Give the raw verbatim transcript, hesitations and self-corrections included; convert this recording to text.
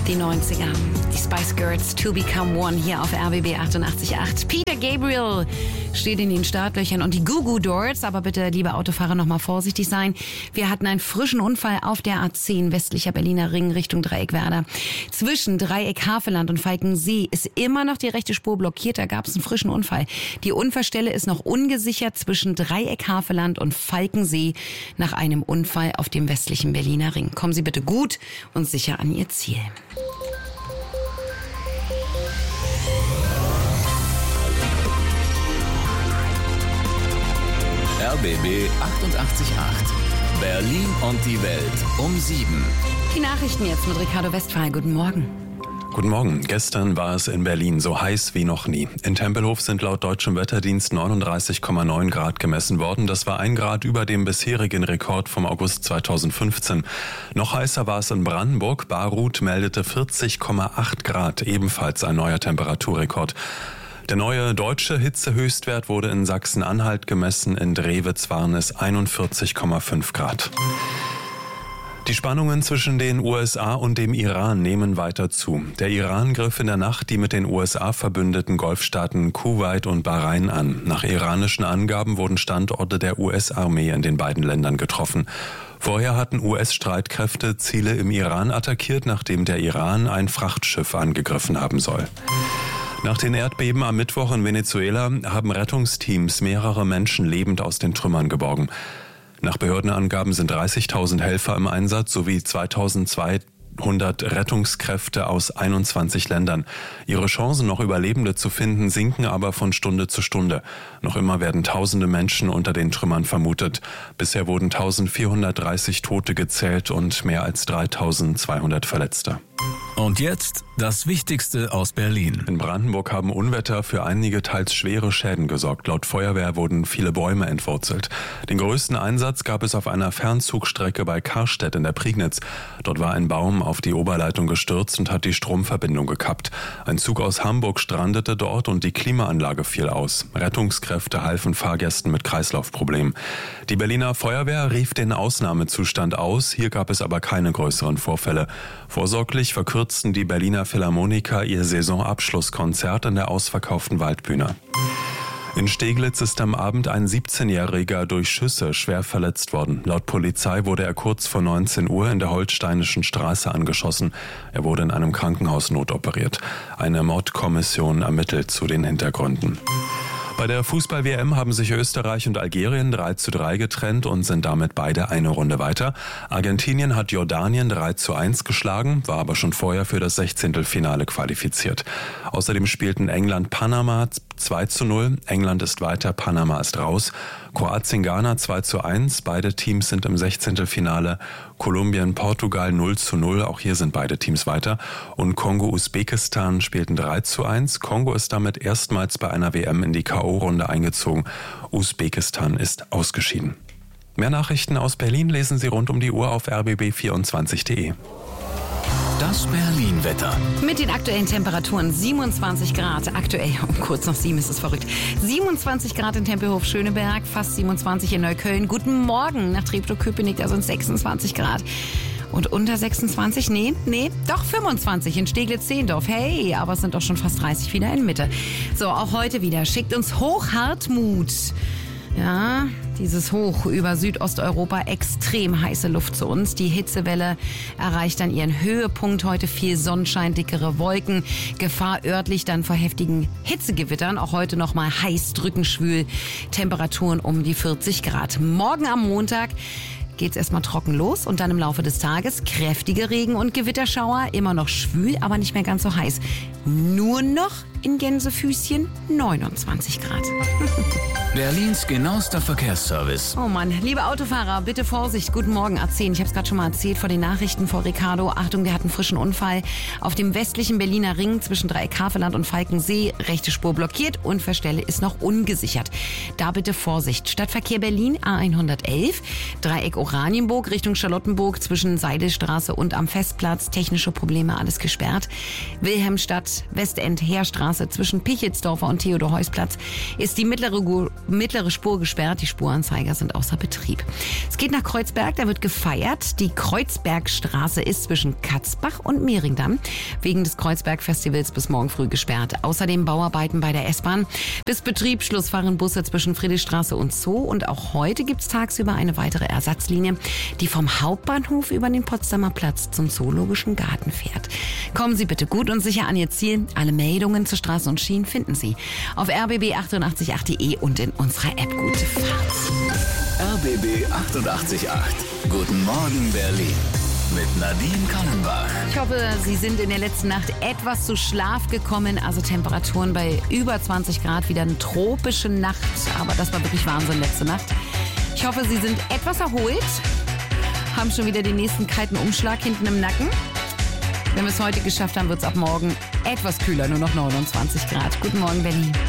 Die neunziger, die Spice Girls, To Become One hier auf R B B achtundachtzig Komma acht. Peter Gabriel steht in den Startlöchern und die Goo Goo Dolls, aber bitte, liebe Autofahrer, noch mal vorsichtig sein. Wir hatten einen frischen Unfall auf der A zehn westlicher Berliner Ring Richtung Dreieckwerder. Zwischen Dreieck Havelland und Falkensee ist immer noch die rechte Spur blockiert, da gab es einen frischen Unfall. Die Unfallstelle ist noch ungesichert zwischen Dreieck Havelland und Falkensee nach einem Unfall auf dem westlichen Berliner Ring. Kommen Sie bitte gut und sicher an Ihr Ziel. R B B achtundachtzig Komma acht. Berlin und die Welt um sieben. Die Nachrichten jetzt mit Ricardo Westphal. Guten Morgen. Guten Morgen. Gestern war es in Berlin so heiß wie noch nie. In Tempelhof sind laut deutschem Wetterdienst neununddreißig Komma neun Grad gemessen worden. Das war ein Grad über dem bisherigen Rekord vom August zweitausendfünfzehn. Noch heißer war es in Brandenburg. Baruth meldete vierzig Komma acht Grad, ebenfalls ein neuer Temperaturrekord. Der neue deutsche Hitzehöchstwert wurde in Sachsen-Anhalt gemessen. In Drewitz waren es einundvierzig Komma fünf Grad. Die Spannungen zwischen den U S A und dem Iran nehmen weiter zu. Der Iran griff in der Nacht die mit den U S A verbündeten Golfstaaten Kuwait und Bahrain an. Nach iranischen Angaben wurden Standorte der U S-Armee in den beiden Ländern getroffen. Vorher hatten U S-Streitkräfte Ziele im Iran attackiert, nachdem der Iran ein Frachtschiff angegriffen haben soll. Nach den Erdbeben am Mittwoch in Venezuela haben Rettungsteams mehrere Menschen lebend aus den Trümmern geborgen. Nach Behördenangaben sind dreißigtausend Helfer im Einsatz sowie zweitausendzweihundert Rettungskräfte aus einundzwanzig Ländern. Ihre Chancen, noch Überlebende zu finden, sinken aber von Stunde zu Stunde. Noch immer werden tausende Menschen unter den Trümmern vermutet. Bisher wurden eintausendvierhundertdreißig Tote gezählt und mehr als dreitausendzweihundert Verletzte. Und jetzt das Wichtigste aus Berlin. In Brandenburg haben Unwetter für einige teils schwere Schäden gesorgt. Laut Feuerwehr wurden viele Bäume entwurzelt. Den größten Einsatz gab es auf einer Fernzugstrecke bei Karstedt in der Prignitz. Dort war ein Baum auf die Oberleitung gestürzt und hat die Stromverbindung gekappt. Ein Zug aus Hamburg strandete dort und die Klimaanlage fiel aus. Rettungskräfte halfen Fahrgästen mit Kreislaufproblemen. Die Berliner Feuerwehr rief den Ausnahmezustand aus. Hier gab es aber keine größeren Vorfälle. Vorsorglich verkürzten die Berliner Philharmoniker ihr Saisonabschlusskonzert in der ausverkauften Waldbühne. In Steglitz ist am Abend ein siebzehnjähriger durch Schüsse schwer verletzt worden. Laut Polizei wurde er kurz vor neunzehn Uhr in der Holsteinischen Straße angeschossen. Er wurde in einem Krankenhaus notoperiert. Eine Mordkommission ermittelt zu den Hintergründen. Bei der Fußball-W M haben sich Österreich und Algerien drei zu drei getrennt und sind damit beide eine Runde weiter. Argentinien hat Jordanien drei zu eins geschlagen, war aber schon vorher für das Sechzehntelfinale qualifiziert. Außerdem spielten England Panama zwei zu null. England ist weiter, Panama ist raus. Kroatien Ghana zwei zu eins. Beide Teams sind im Sechzehntelfinale. Kolumbien Portugal null zu null. Auch hier sind beide Teams weiter. Und Kongo Usbekistan spielten drei zu eins. Kongo ist damit erstmals bei einer W M in die K O-Runde eingezogen. Usbekistan ist ausgeschieden. Mehr Nachrichten aus Berlin lesen Sie rund um die Uhr auf r b b vierundzwanzig punkt de. Das Berlin-Wetter. Mit den aktuellen Temperaturen siebenundzwanzig Grad. Aktuell um kurz nach sieben ist es verrückt. siebenundzwanzig Grad in Tempelhof-Schöneberg, fast siebenundzwanzig in Neukölln. Guten Morgen nach Treptow-Köpenick, da sind sechsundzwanzig Grad. Und unter sechsundzwanzig? Nee, nee, doch fünfundzwanzig in Steglitz-Zehlendorf. Hey, aber es sind doch schon fast dreißig wieder in Mitte. So, auch heute wieder. Schickt uns Hochhartmut. Ja, dieses Hoch über Südosteuropa, extrem heiße Luft zu uns. Die Hitzewelle erreicht dann ihren Höhepunkt. Heute viel Sonnenschein, dickere Wolken. Gefahr örtlich dann vor heftigen Hitzegewittern. Auch heute nochmal heiß, drückend, schwül. Temperaturen um die vierzig Grad. Morgen am Montag geht's erstmal trocken los und dann im Laufe des Tages kräftige Regen- und Gewitterschauer. Immer noch schwül, aber nicht mehr ganz so heiß. Nur noch in Gänsefüßchen neunundzwanzig Grad. Berlins genauester Verkehrsservice. Oh Mann, liebe Autofahrer, bitte Vorsicht. Guten Morgen, A zehn. Ich habe es gerade schon mal erzählt vor den Nachrichten vor Ricardo. Achtung, der hat einen frischen Unfall auf dem westlichen Berliner Ring zwischen Dreieck Havelland und Falkensee. Rechte Spur blockiert, Unfallstelle ist noch ungesichert. Da bitte Vorsicht. Stadtverkehr Berlin A hundertelf, Dreieck Oranienburg Richtung Charlottenburg zwischen Seidelstraße und am Festplatz. Technische Probleme, alles gesperrt. Wilhelmstadt, Westend, Heerstraße zwischen Pichelsdorfer und Theodor-Heuss-Platz ist die mittlere, mittlere Spur gesperrt. Die Spuranzeiger sind außer Betrieb. Es geht nach Kreuzberg, da wird gefeiert. Die Kreuzbergstraße ist zwischen Katzbach und Mehringdamm wegen des Kreuzberg-Festivals bis morgen früh gesperrt. Außerdem Bauarbeiten bei der S-Bahn. Bis Betriebsschluss fahren Busse zwischen Friedrichstraße und Zoo. Und auch heute gibt es tagsüber eine weitere Ersatzlinie, die vom Hauptbahnhof über den Potsdamer Platz zum Zoologischen Garten fährt. Kommen Sie bitte gut und sicher an Ihr Ziel. Alle Meldungen zu Straßen und Schienen finden Sie auf r b b achtundachtzig acht punkt d e und in unserer App. Gute Fahrt. R B B achtundachtzig Komma acht. Guten Morgen, Berlin. Mit Nadine Kallenbach. Ich hoffe, Sie sind in der letzten Nacht etwas zu Schlaf gekommen. Also Temperaturen bei über zwanzig Grad, wieder eine tropische Nacht. Aber das war wirklich Wahnsinn letzte Nacht. Ich hoffe, Sie sind etwas erholt, haben schon wieder den nächsten kalten Umschlag hinten im Nacken. Wenn wir es heute geschafft haben, wird es ab morgen etwas kühler, nur noch neunundzwanzig Grad. Guten Morgen, Berlin.